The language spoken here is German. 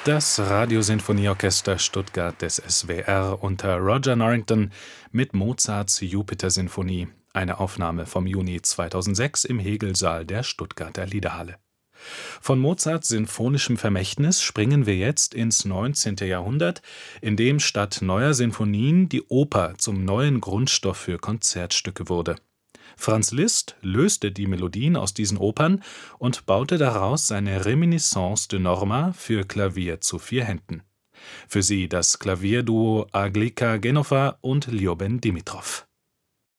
Das Radiosinfonieorchester Stuttgart des SWR unter Roger Norrington mit Mozarts Jupiter-Sinfonie, eine Aufnahme vom Juni 2006 im Hegelsaal der Stuttgarter Liederhalle. Von Mozarts sinfonischem Vermächtnis springen wir jetzt ins 19. Jahrhundert, in dem statt neuer Sinfonien die Oper zum neuen Grundstoff für Konzertstücke wurde. Franz Liszt löste die Melodien aus diesen Opern und baute daraus seine Reminiscence de Norma für Klavier zu 4 Händen. Für sie das Klavierduo Aglika Genoffa und Ljoben Dimitrov.